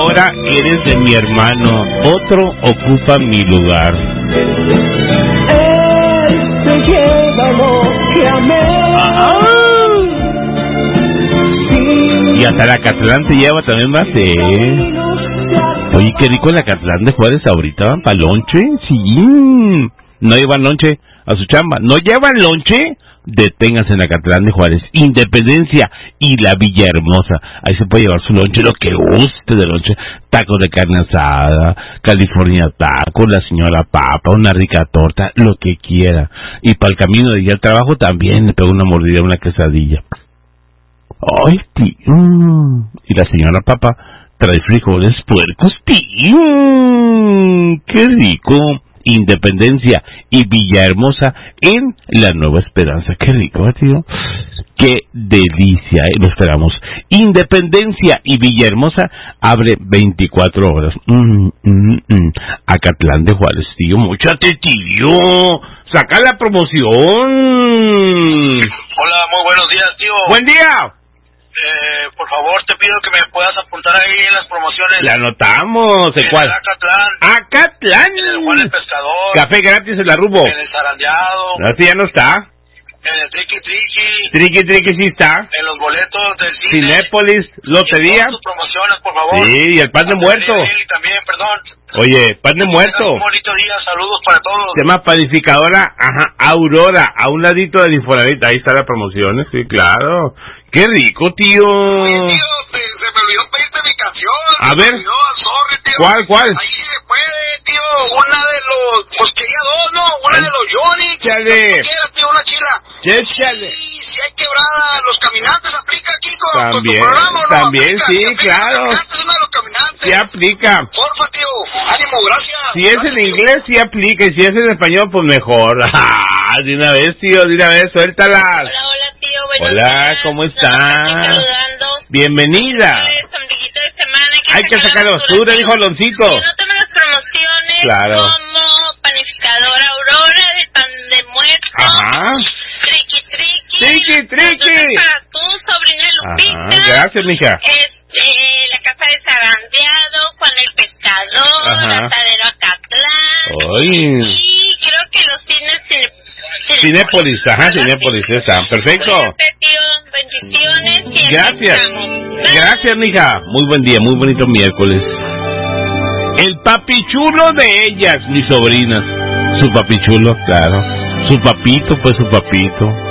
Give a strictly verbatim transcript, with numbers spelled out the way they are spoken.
ahora eres de mi hermano, otro ocupa mi lugar. Él se lleva lo que amé. ¡Ah! Y hasta la Catlán te lleva también más, ¿eh? Oye, qué rico la Catlán de Juárez ahorita, ¿para lonche? Sí. No llevan lonche a su chamba. ¿No llevan lonche? Deténganse en la Catlán de Juárez, Independencia y la Villahermosa. Ahí se puede llevar su lonche, lo que guste de lonche. Tacos de carne asada, California taco, la señora papa, una rica torta, lo que quiera. Y para el camino de ir al trabajo también le pego una mordida a una quesadilla. Ay, tío. Y la señora papa trae frijoles puercos, tío. Qué rico. Independencia y Villahermosa en la Nueva Esperanza. Qué rico, tío. Qué delicia, ¿eh? Lo esperamos. Independencia y Villahermosa abre veinticuatro horas. Mm, mm, mm. Acatlán de Juárez, tío. Móchate, tío. Saca la promoción. Hola, muy buenos días, tío. Buen día. Eh, por favor, te pido que me puedas apuntar ahí en las promociones. La anotamos. ¿En cuál? En Acatlán. Acatlán. En el Juan el Pescador. Café gratis en la Rumbo. En el Zarandeado. Así ya no está. En el Triqui Triqui. Triqui Triqui sí está. En los boletos del cine. Cinépolis, Lotería. Tus promociones, por favor. Sí, y el pan de muerto. Sí, también, perdón. Oye, pan de muerto. Un bonito día, saludos para todos. Se llama Panificadora, ajá, Aurora, a un ladito de Infonavit. Ahí está la promoción, sí, claro. Qué rico, tío. Oye, tío, se, se me olvidó pedirte mi canción. A ver. Me olvidó, sorry, tío. ¿Cuál, cuál? Ahí se puede, tío. Una de los, pues quería dos, ¿no? Una de los Johnny. Chale. Quieras, tío, una chila. Chale. Sí, si hay quebrada, los caminantes aplica aquí con, También, con tu programa, ¿no? también, Aplica, sí, aplica, claro. Caminantes, una de los caminantes. Sí aplica. Porfa, tío. Ánimo, gracias. Si es en inglés, sí aplica. Y si es en español, pues mejor. Ah, de una vez, tío, de una vez, suéltalas. Hola, hola, tío. Buenos Hola, días. ¿cómo Nos está? estamos saludando. Bienvenida. Es ombliguito de semana. Hay que sacar la basura, dijo Aloncito. Que no tomen las promociones. Claro. Como panificadora Aurora, del pan de muerto. Ajá. Triqui, triqui. Triqui, triqui. Entonces, para tu sobrina Lupita. Ajá, gracias, mija. Este, la casa de Zarandeado, Juan el Pescador, Ajá. Atadero Acatlán. Ay. Y creo que los cines Cine- Cinépolis, ajá, Cinépolis, está. Perfecto. Cuídate, tío. Bendiciones. Y aquí Gracias. estamos. Gracias, mija. Muy buen día, muy bonito miércoles. El papichulo de ellas, mis sobrinas. Su papichulo, claro. Su papito, pues su papito.